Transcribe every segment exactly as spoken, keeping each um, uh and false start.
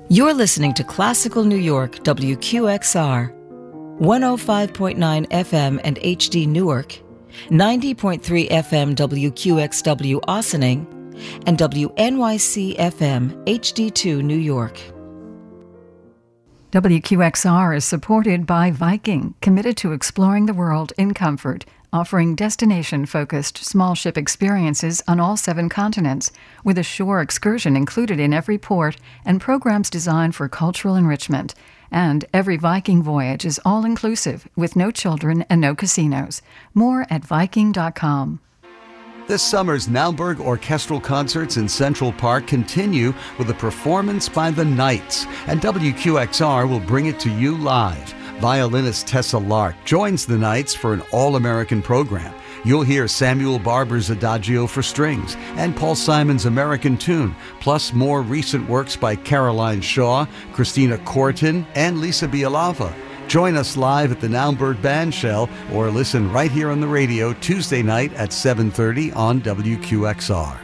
You're listening to Classical New York W Q X R, one oh five point nine F M and H D Newark, ninety point three F M W Q X W Ossining, and W N Y C F M H D two New York. W Q X R is supported by Viking, committed to exploring the world in comfort, offering destination-focused small ship experiences on all seven continents, with a shore excursion included in every port and programs designed for cultural enrichment. And every Viking voyage is all-inclusive, with no children and no casinos. More at Viking dot com. This summer's Naumburg Orchestral Concerts in Central Park continue with a performance by the Knights, and W Q X R will bring it to you live. Violinist Tessa Lark joins the Knights for an all-American program. You'll hear Samuel Barber's Adagio for strings and Paul Simon's American Tune, plus more recent works by Caroline Shaw, Christina Corton, and Lisa Bialava. Join us live at the Naumburg Bandshell or listen right here on the radio Tuesday night at seven thirty on W Q X R.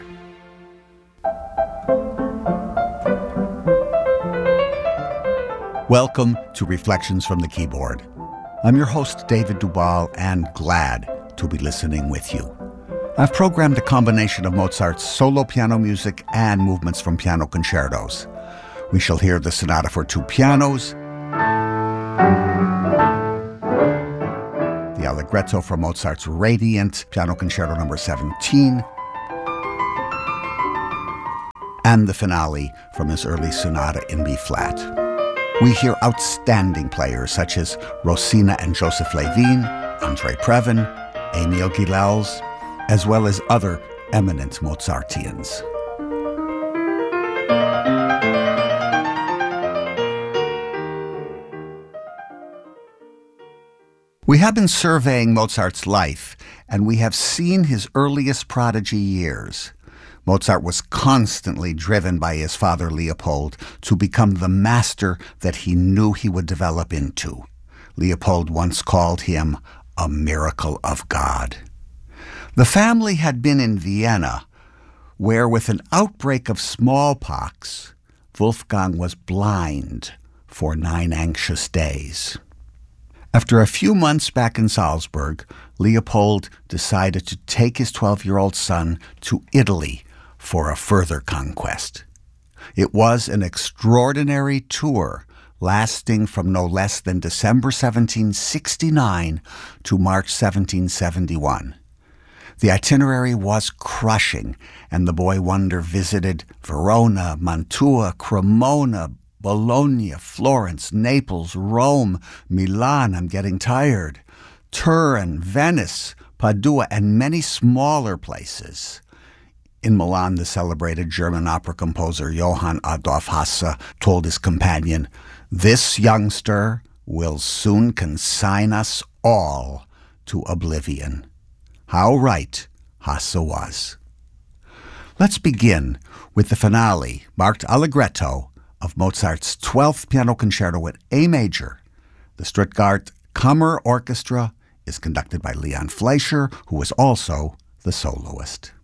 Welcome to Reflections from the Keyboard. I'm your host, David Duvall, and glad to be listening with you. I've programmed a combination of Mozart's solo piano music and movements from piano concertos. We shall hear the Sonata for Two Pianos, the Allegretto from Mozart's Radiant, Piano Concerto number seventeen, and the finale from his early Sonata in B-flat. We hear outstanding players such as Rosina and Joseph Levine, André Previn, Émile Gilels, as well as other eminent Mozartians. We have been surveying Mozart's life, and we have seen his earliest prodigy years. Mozart was constantly driven by his father Leopold to become the master that he knew he would develop into. Leopold once called him a miracle of God. The family had been in Vienna, where with an outbreak of smallpox, Wolfgang was blind for nine anxious days. After a few months back in Salzburg, Leopold decided to take his twelve-year-old son to Italy for a further conquest. It was an extraordinary tour, lasting from no less than December seventeen sixty-nine to March seventeen seventy-one. The itinerary was crushing, and the boy wonder visited Verona, Mantua, Cremona, Bologna, Florence, Naples, Rome, Milan, I'm getting tired, Turin, Venice, Padua, and many smaller places. In Milan, the celebrated German opera composer Johann Adolf Hasse told his companion, "This youngster will soon consign us all to oblivion." How right Hasse was. Let's begin with the finale, marked Allegretto, of Mozart's twelfth Piano Concerto in A major. The Stuttgart Kammer Orchestra is conducted by Leon Fleischer, who was also the soloist.